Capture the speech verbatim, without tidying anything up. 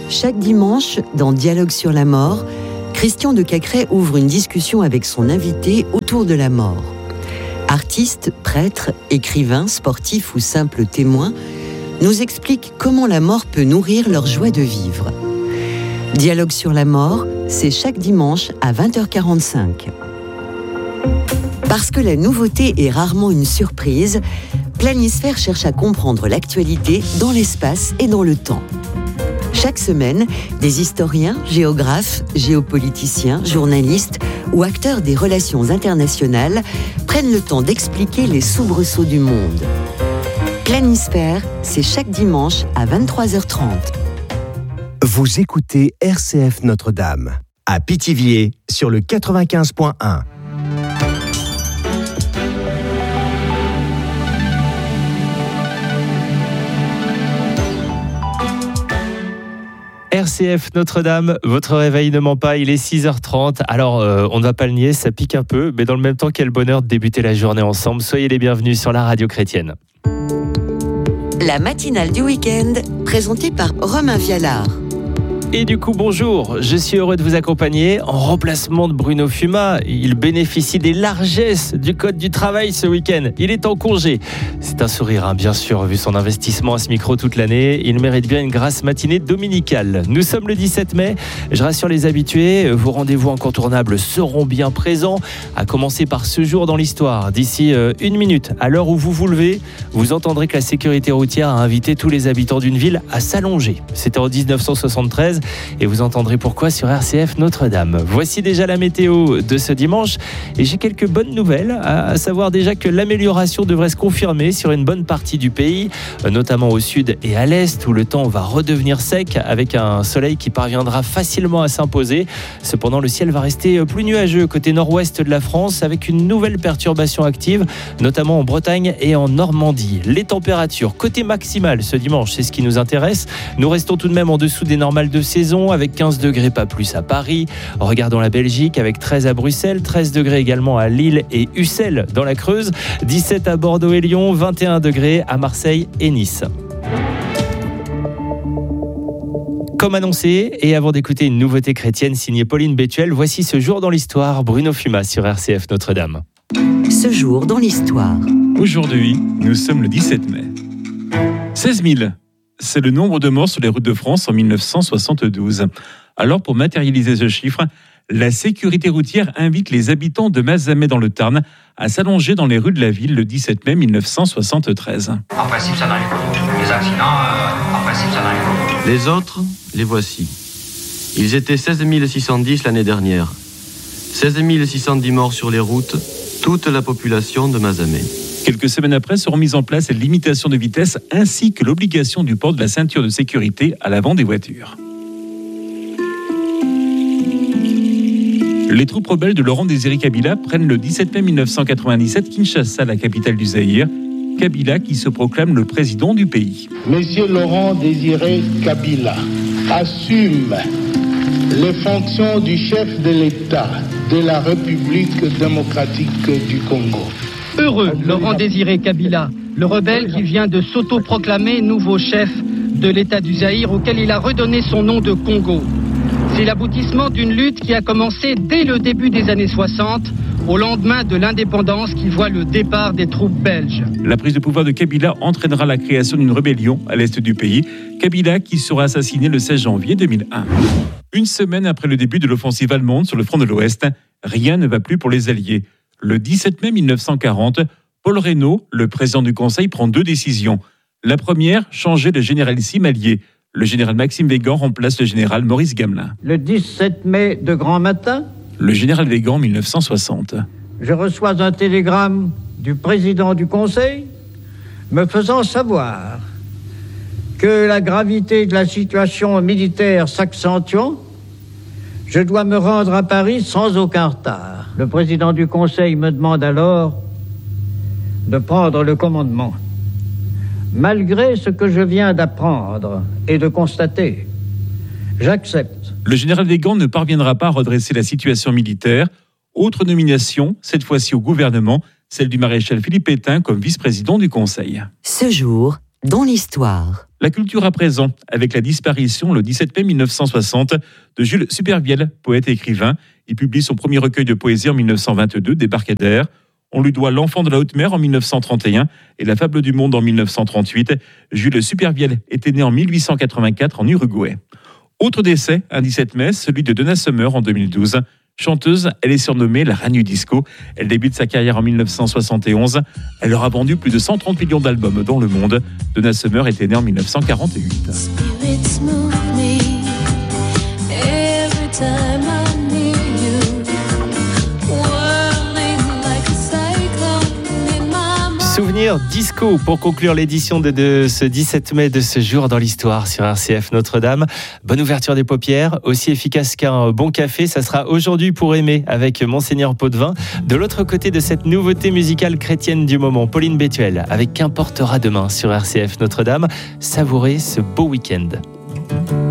Chaque dimanche, dans Dialogue sur la mort, Christian de Cacrès ouvre une discussion avec son invité autour de la mort. Artistes, prêtres, écrivains, sportifs ou simples témoins nous expliquent comment la mort peut nourrir leur joie de vivre. Dialogue sur la mort, c'est chaque dimanche à vingt heures quarante-cinq. Parce que la nouveauté est rarement une surprise, Planisphère cherche à comprendre l'actualité dans l'espace et dans le temps. Chaque semaine, des historiens, géographes, géopoliticiens, journalistes ou acteurs des relations internationales prennent le temps d'expliquer les soubresauts du monde. Planisphère, c'est chaque dimanche à vingt-trois heures trente. Vous écoutez R C F Notre-Dame, à Pithiviers, sur le quatre-vingt-quinze point un. R C F Notre-Dame, votre réveil ne ment pas, il est six heures trente. Alors, euh, on ne va pas le nier, ça pique un peu, mais dans le même temps, quel bonheur de débuter la journée ensemble. Soyez les bienvenus sur la radio chrétienne. La matinale du week-end, présentée par Romain Vialard. Et du coup, bonjour, je suis heureux de vous accompagner en remplacement de Bruno Fuma. Il bénéficie des largesses du code du travail ce week-end. Il est en congé. C'est un sourire, hein, bien sûr, vu son investissement à ce micro toute l'année. Il mérite bien une grasse matinée dominicale. Nous sommes le dix-sept mai. Je rassure les habitués, vos rendez-vous incontournables seront bien présents, à commencer par ce jour dans l'histoire. D'ici euh, une minute, à l'heure où vous vous levez, vous entendrez que la sécurité routière a invité tous les habitants d'une ville à s'allonger. C'était en dix-neuf cent soixante-treize. Et vous entendrez pourquoi sur R C F Notre-Dame. Voici déjà la météo de ce dimanche et j'ai quelques bonnes nouvelles, à savoir déjà que l'amélioration devrait se confirmer sur une bonne partie du pays, notamment au sud et à l'est où le temps va redevenir sec avec un soleil qui parviendra facilement à s'imposer. Cependant, le ciel va rester plus nuageux côté nord-ouest de la France avec une nouvelle perturbation active, notamment en Bretagne et en Normandie. Les températures côté maximal ce dimanche, c'est ce qui nous intéresse. Nous restons tout de même en dessous des normales de saison avec quinze degrés pas plus à Paris. Regardons la Belgique avec treize à Bruxelles, treize degrés également à Lille et Ussel dans la Creuse, dix-sept à Bordeaux et Lyon, vingt et un degrés à Marseille et Nice. Comme annoncé, et avant d'écouter une nouveauté chrétienne signée Pauline Bétuel, voici ce jour dans l'histoire, Bruno Fuma sur R C F Notre-Dame. Ce jour dans l'histoire. Aujourd'hui, nous sommes le dix-sept mai. seize mille. C'est le nombre de morts sur les routes de France en dix-neuf cent soixante-douze. Alors, pour matérialiser ce chiffre, la sécurité routière invite les habitants de Mazamet dans le Tarn à s'allonger dans les rues de la ville le dix-sept mai mille neuf cent soixante-treize. En principe, ça n'arrive pas. Les accidents, euh, en principe, ça n'arrive pas. Les autres, les voici. Ils étaient seize mille six cent dix l'année dernière. seize mille six cent dix morts sur les routes, toute la population de Mazamet. Quelques semaines après seront mises en place les limitations de vitesse ainsi que l'obligation du port de la ceinture de sécurité à l'avant des voitures. Les troupes rebelles de Laurent-Désiré Kabila prennent le dix-sept mai mille neuf cent quatre-vingt-dix-sept Kinshasa, la capitale du Zaïre. Kabila qui se proclame le président du pays. Monsieur Laurent-Désiré Kabila assume les fonctions du chef de l'État de la République démocratique du Congo. Heureux, Laurent-Désiré Kabila, le rebelle qui vient de s'autoproclamer nouveau chef de l'État du Zaïre auquel il a redonné son nom de Congo. C'est l'aboutissement d'une lutte qui a commencé dès le début des années soixante, au lendemain de l'indépendance qui voit le départ des troupes belges. La prise de pouvoir de Kabila entraînera la création d'une rébellion à l'est du pays. Kabila qui sera assassiné le seize janvier deux mille un. Une semaine après le début de l'offensive allemande sur le front de l'Ouest, rien ne va plus pour les Alliés. Le dix-sept mai mille neuf cent quarante, Paul Reynaud, le président du Conseil, prend deux décisions. La première, changer le généralissime allié. Le général Maxime Weygand remplace le général Maurice Gamelin. Le dix-sept mai de grand matin, le général Weygand, mille neuf cent soixante. Je reçois un télégramme du président du Conseil me faisant savoir que la gravité de la situation militaire s'accentuant, je dois me rendre à Paris sans aucun retard. Le président du Conseil me demande alors de prendre le commandement. Malgré ce que je viens d'apprendre et de constater, j'accepte. Le général Weygand ne parviendra pas à redresser la situation militaire. Autre nomination, cette fois-ci au gouvernement, celle du maréchal Philippe Pétain comme vice-président du Conseil. Ce jour, dans l'histoire. La culture à présent, avec la disparition le dix-sept mai mille neuf cent soixante de Jules Supervielle, poète et écrivain. Il publie son premier recueil de poésie en mille neuf cent vingt-deux, Débarcadère. On lui doit L'Enfant de la haute mer en mille neuf cent trente et un et La fable du monde en mille neuf cent trente-huit. Jules Supervielle était né en mille huit cent quatre-vingt-quatre en Uruguay. Autre décès, un dix-sept mai, celui de Donna Summer en deux mille douze. Chanteuse, elle est surnommée la reine du disco. Elle débute sa carrière en mille neuf cent soixante et onze. Elle aura vendu plus de cent trente millions d'albums dans le monde. Donna Summer était née en mille neuf cent quarante-huit. Souvenir disco pour conclure l'édition de, de ce dix-sept mai de ce jour dans l'histoire sur R C F Notre-Dame. Bonne ouverture des paupières, aussi efficace qu'un bon café. Ça sera aujourd'hui pour aimer avec Monseigneur Potvin. De l'autre côté de cette nouveauté musicale chrétienne du moment, Pauline Bétuel avec Qu'importera demain sur R C F Notre-Dame. Savourez ce beau week-end.